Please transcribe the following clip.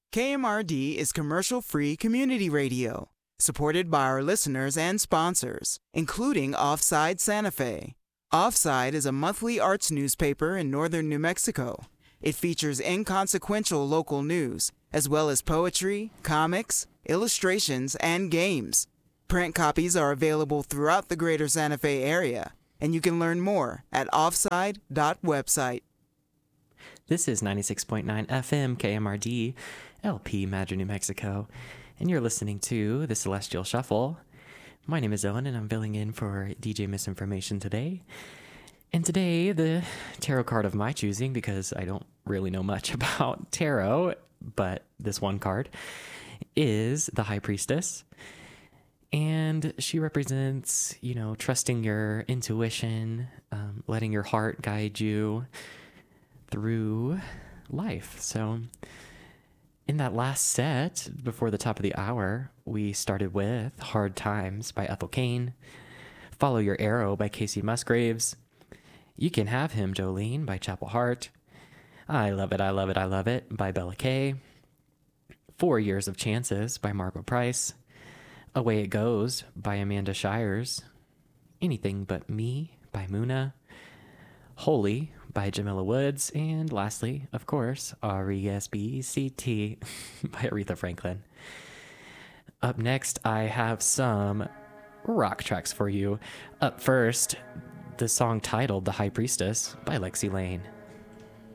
KMRD is commercial-free community radio, supported by our listeners and sponsors, including Offside Santa Fe. Offside is a monthly arts newspaper in northern New Mexico. It features inconsequential local news, as well as poetry, comics, illustrations, and games. Print copies are available throughout the greater Santa Fe area, and you can learn more at offside.website. This is 96.9 FM KMRD, LP Madrid, New Mexico, and you're listening to The Celestial Shuffle. My name is Owen, and I'm filling in for DJ Misinformation today. And today, the tarot card of my choosing, because I don't really know much about tarot, but this one card, is the High Priestess. And she represents, trusting your intuition, letting your heart guide you through life. So in that last set, before the top of the hour, we started with Hard Times by Ethel Cain, Follow Your Arrow by Casey Musgraves, You Can Have Him, Jolene by Chapel Hart, I Love It, I Love It, I Love It by Bella Kay, 4 Years of Chances by Margot Price, Away It Goes by Amanda Shires, Anything But Me by Muna, Holy by Jamila Woods, and lastly, of course, R-E-S-B-E-C-T by Aretha Franklin. Up next, I have some rock tracks for you. Up first, the song titled The High Priestess by Lexi Lane.